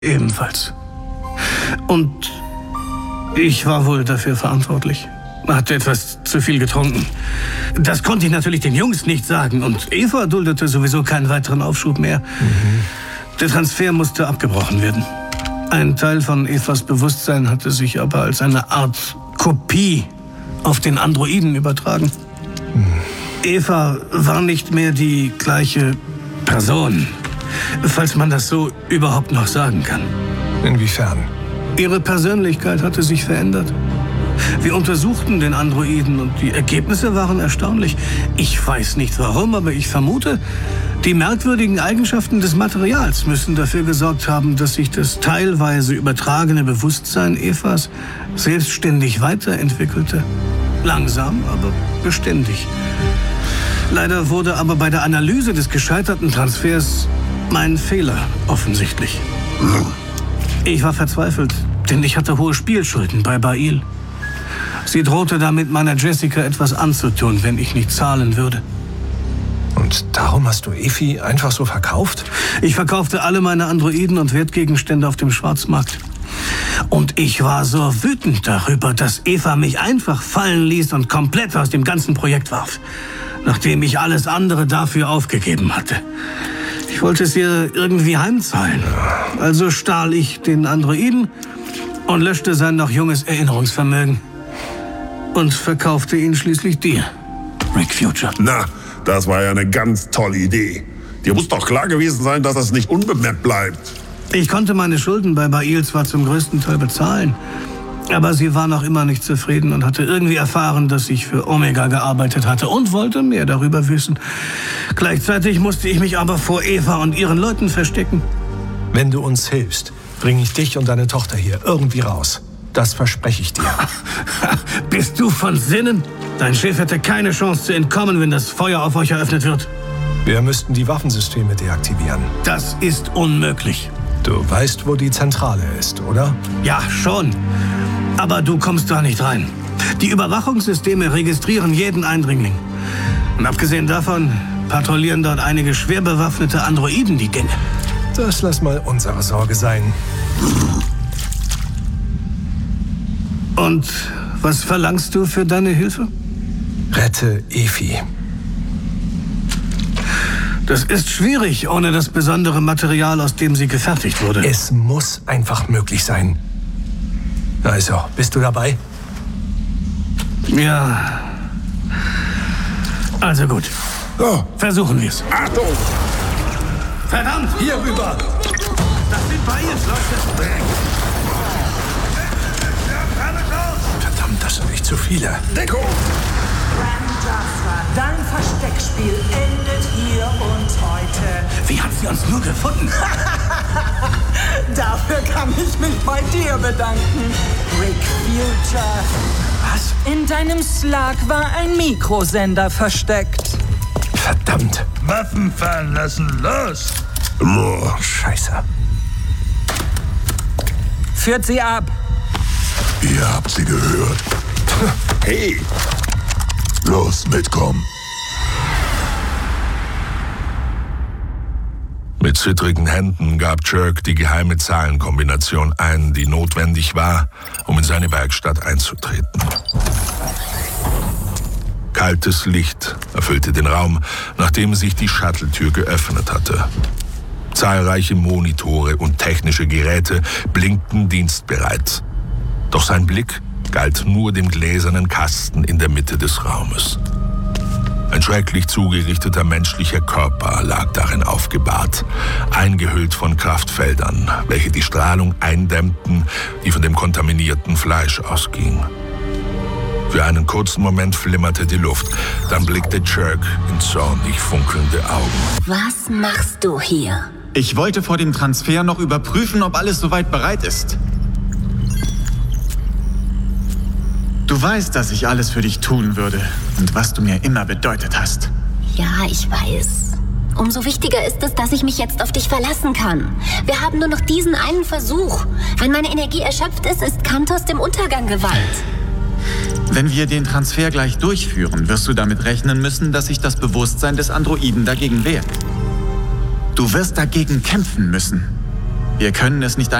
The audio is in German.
ebenfalls. Und ich war wohl dafür verantwortlich. Hatte etwas zu viel getrunken. Das konnte ich natürlich den Jungs nicht sagen. Und Eva duldete sowieso keinen weiteren Aufschub mehr. Der Transfer musste abgebrochen werden. Ein Teil von Evas Bewusstsein hatte sich aber als eine Art Kopie auf den Androiden übertragen. Eva war nicht mehr die gleiche Person, falls man das so überhaupt noch sagen kann. Inwiefern? Ihre Persönlichkeit hatte sich verändert. Wir untersuchten den Androiden und die Ergebnisse waren erstaunlich. Ich weiß nicht warum, aber ich vermute, die merkwürdigen Eigenschaften des Materials müssen dafür gesorgt haben, dass sich das teilweise übertragene Bewusstsein Evas selbstständig weiterentwickelte. Langsam, aber beständig. Leider wurde aber bei der Analyse des gescheiterten Transfers mein Fehler offensichtlich. Ich war verzweifelt, denn ich hatte hohe Spielschulden bei Bail. Sie drohte damit, meiner Jessica etwas anzutun, wenn ich nicht zahlen würde. Und darum hast du Efi einfach so verkauft? Ich verkaufte alle meine Androiden und Wertgegenstände auf dem Schwarzmarkt. Und ich war so wütend darüber, dass Eva mich einfach fallen ließ und komplett aus dem ganzen Projekt warf, nachdem ich alles andere dafür aufgegeben hatte. Ich wollte es ihr irgendwie heimzahlen. Also stahl ich den Androiden und löschte sein noch junges Erinnerungsvermögen. Und verkaufte ihn schließlich dir, Rick Future. Na, das war ja eine ganz tolle Idee. Dir muss doch klar gewesen sein, dass das nicht unbemerkt bleibt. Ich konnte meine Schulden bei Bail zwar zum größten Teil bezahlen, aber sie war noch immer nicht zufrieden und hatte irgendwie erfahren, dass ich für Omega gearbeitet hatte und wollte mehr darüber wissen. Gleichzeitig musste ich mich aber vor Eva und ihren Leuten verstecken. Wenn du uns hilfst, bringe ich dich und deine Tochter hier irgendwie raus. Das verspreche ich dir. Bist du von Sinnen? Dein Chef hätte keine Chance zu entkommen, wenn das Feuer auf euch eröffnet wird. Wir müssten die Waffensysteme deaktivieren. Das ist unmöglich. Du weißt, wo die Zentrale ist, oder? Ja, schon. Aber du kommst da nicht rein. Die Überwachungssysteme registrieren jeden Eindringling. Und abgesehen davon patrouillieren dort einige schwer bewaffnete Androiden die Gänge. Das lass mal unsere Sorge sein. Und was verlangst du für deine Hilfe? Rette Efi. Das ist schwierig, ohne das besondere Material, aus dem sie gefertigt wurde. Es muss einfach möglich sein. Also, bist du dabei? Ja. Also gut. Oh. Versuchen wir's. Achtung! Verdammt! Hier rüber! Das sind Bails Leute! Verdammt, das sind nicht zu viele. Deckung! Dein Versteckspiel endet hier und heute. Wie hat sie uns nur gefunden? Dafür kann ich mich bei dir bedanken, Rick Future. Was? In deinem Slug war ein Mikrosender versteckt. Verdammt. Waffen fallen lassen, los! Oh. Scheiße. Führt sie ab. Ihr habt sie gehört. Hey! Los, mitkommen. Mit zittrigen Händen gab Jerk die geheime Zahlenkombination ein, die notwendig war, um in seine Werkstatt einzutreten. Kaltes Licht erfüllte den Raum, nachdem sich die Shuttle-Tür geöffnet hatte. Zahlreiche Monitore und technische Geräte blinkten dienstbereit. Doch sein Blick galt nur dem gläsernen Kasten in der Mitte des Raumes. Ein schrecklich zugerichteter menschlicher Körper lag darin aufgebahrt, eingehüllt von Kraftfeldern, welche die Strahlung eindämmten, die von dem kontaminierten Fleisch ausging. Für einen kurzen Moment flimmerte die Luft, dann blickte Jerk in zornig funkelnde Augen. Was machst du hier? Ich wollte vor dem Transfer noch überprüfen, ob alles soweit bereit ist. Du weißt, dass ich alles für dich tun würde und was du mir immer bedeutet hast. Ja, ich weiß. Umso wichtiger ist es, dass ich mich jetzt auf dich verlassen kann. Wir haben nur noch diesen einen Versuch. Wenn meine Energie erschöpft ist, ist Kantos dem Untergang geweiht. Wenn wir den Transfer gleich durchführen, wirst du damit rechnen müssen, dass sich das Bewusstsein des Androiden dagegen wehrt. Du wirst dagegen kämpfen müssen. Wir können es nicht